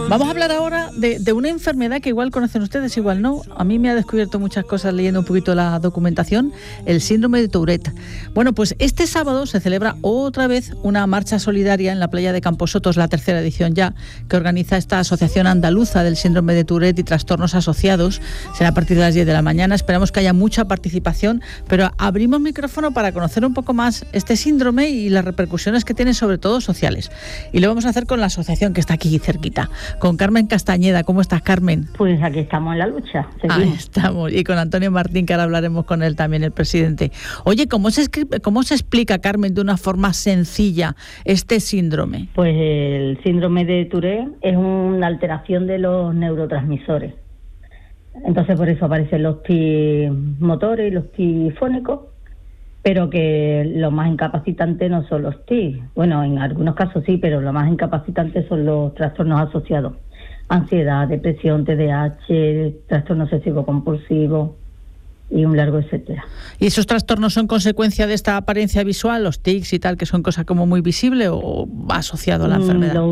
Vamos a hablar ahora de una enfermedad que igual conocen ustedes, igual no. A mí me ha descubierto muchas cosas leyendo un poquito la documentación, el síndrome de Tourette. Bueno, pues este sábado se celebra otra vez una marcha solidaria en la playa de Camposotos, la tercera edición ya, que organiza esta Asociación Andaluza del Síndrome de Tourette y Trastornos Asociados. Será a partir de las 10 de la mañana. Esperamos que haya mucha participación, pero abrimos micrófono para conocer un poco más este síndrome y las repercusiones que tiene, sobre todo sociales. Y lo vamos a hacer con la asociación que está aquí cerquita, con Carmen Castañeda. ¿Cómo estás, Carmen? Pues aquí estamos en la lucha. Seguimos. Ahí estamos. Y con Antonio Martín, que ahora hablaremos con él también, el presidente. Oye, ¿cómo se explica, Carmen, de una forma sencilla este síndrome? Pues el síndrome de Tourette es una alteración de los neurotransmisores. Entonces por eso aparecen los TIC motores y los TIC fónicos, pero que lo más incapacitante no son los TIC. Bueno, en algunos casos sí, pero lo más incapacitante son los trastornos asociados. Ansiedad, depresión, TDAH, trastorno obsesivo compulsivo y un largo etcétera. ¿Y esos trastornos son consecuencia de esta apariencia visual, los tics y tal, que son cosas como muy visibles, o va asociado a la enfermedad? Lo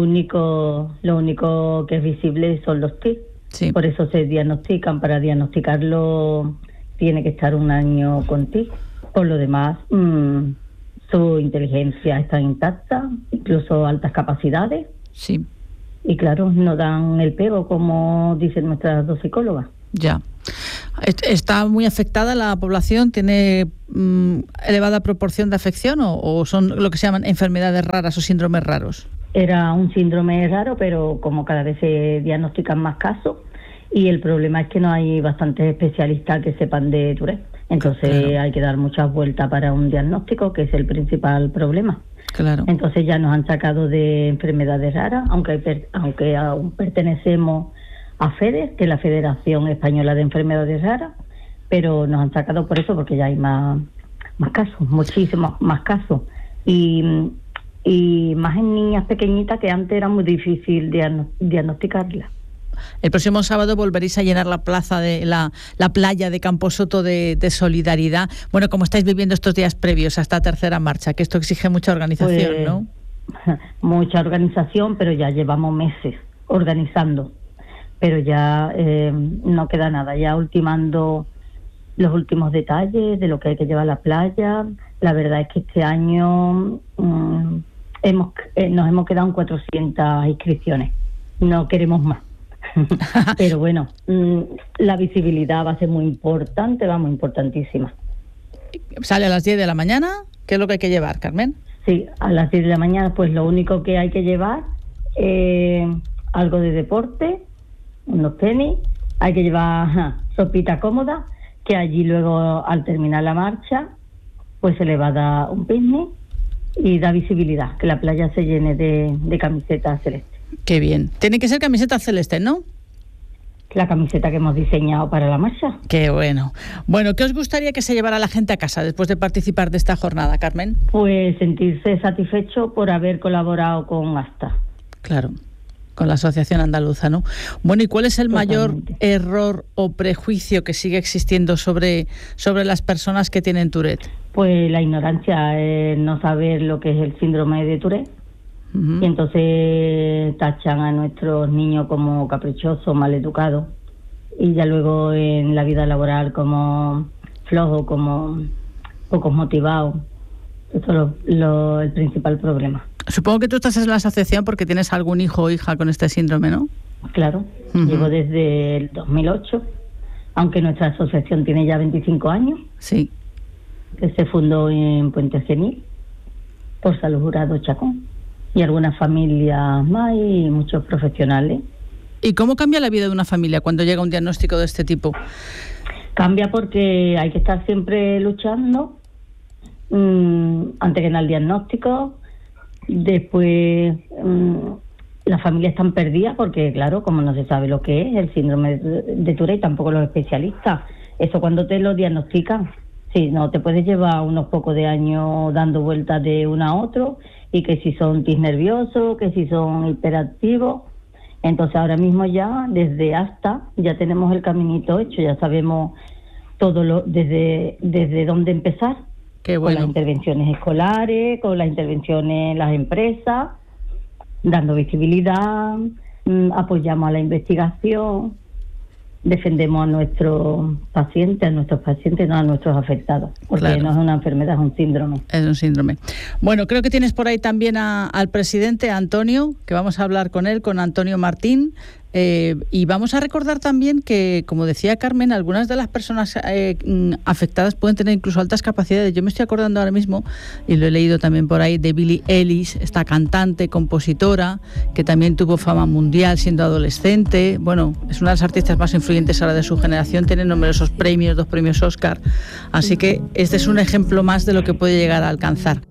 único que es visible son los tics. Sí. Por eso se diagnostican. Para diagnosticarlo tiene que estar un año con tics. Por lo demás, su inteligencia está intacta, incluso altas capacidades. Sí. Y claro, no dan el pego, como dicen nuestras dos psicólogas. Ya. ¿Está muy afectada la población? ¿Tiene elevada proporción de afección o son lo que se llaman enfermedades raras o síndromes raros? Era un síndrome raro, pero como cada vez se diagnostican más casos, y el problema es que no hay bastantes especialistas que sepan de Tourette. Entonces claro, hay que dar muchas vueltas para un diagnóstico, que es el principal problema. Claro. Entonces ya nos han sacado de enfermedades raras, aunque aún pertenecemos a FEDES, que es la Federación Española de Enfermedades Raras, pero nos han sacado por eso, porque ya hay más casos, muchísimos más casos. Y más en niñas pequeñitas, que antes era muy difícil diagnosticarlas. El próximo sábado volveréis a llenar la plaza de la playa de Camposoto de solidaridad. Bueno, ¿cómo estáis viviendo estos días previos a esta tercera marcha? Que esto exige mucha organización, pues, ¿no? Mucha organización, pero ya llevamos meses organizando. Pero ya no queda nada, ya ultimando los últimos detalles de lo que hay que llevar a la playa. La verdad es que este año nos hemos quedado en 400 inscripciones. No queremos más. Pero bueno, la visibilidad va a ser muy importante, muy importantísima. ¿Sale a las 10 de la mañana? ¿Qué es lo que hay que llevar, Carmen? Sí, a las 10 de la mañana, pues lo único que hay que llevar es algo de deporte, unos tenis, hay que llevar ropita cómoda, que allí luego, al terminar la marcha, pues se le va a dar un picnic y da visibilidad, que la playa se llene de camisetas celestes. Qué bien. Tiene que ser camiseta celeste, ¿no? La camiseta que hemos diseñado para la marcha. Qué bueno. Bueno, ¿qué os gustaría que se llevara la gente a casa después de participar de esta jornada, Carmen? Pues sentirse satisfecho por haber colaborado con ASTA. Claro, con la Asociación Andaluza, ¿no? Bueno, ¿y cuál es el mayor error o prejuicio que sigue existiendo sobre las personas que tienen Tourette? Pues la ignorancia, no saber lo que es el síndrome de Tourette. Y entonces tachan a nuestros niños como caprichosos, maleducados, y ya luego en la vida laboral como flojos, como pocos motivados. Eso es el principal problema. Supongo que tú estás en la asociación porque tienes algún hijo o hija con este síndrome, ¿no? Claro, llevo desde el 2008, aunque nuestra asociación tiene ya 25 años. Sí. Que se fundó en Puente Genil por Salud Jurado Chacón. Y algunas familias más y muchos profesionales. ¿Y cómo cambia la vida de una familia cuando llega un diagnóstico de este tipo? Cambia porque hay que estar siempre luchando, antes que nada el diagnóstico. Después las familias están perdidas porque, claro, como no se sabe lo que es el síndrome de Tourette, tampoco los especialistas. Eso cuando te lo diagnostican. Sí, no, te puedes llevar unos pocos de años dando vueltas de uno a otro, y que si son tics nerviosos, que si son hiperactivos. Entonces ahora mismo ya, desde ASTA, ya tenemos el caminito hecho, ya sabemos todo desde dónde empezar. Qué bueno. Con las intervenciones escolares, con las intervenciones en las empresas, dando visibilidad, apoyamos a la investigación, defendemos a nuestros pacientes, no a nuestros afectados, porque claro, no es una enfermedad, es un síndrome. Es un síndrome. Bueno, creo que tienes por ahí también al presidente Antonio, que vamos a hablar con él, con Antonio Martín. Y vamos a recordar también que, como decía Carmen, algunas de las personas afectadas pueden tener incluso altas capacidades. Yo me estoy acordando ahora mismo, y lo he leído también por ahí, de Billie Eilish, esta cantante, compositora, que también tuvo fama mundial siendo adolescente. Bueno, es una de las artistas más influyentes ahora de su generación, tiene numerosos premios, 2 premios Oscar. Así que este es un ejemplo más de lo que puede llegar a alcanzar.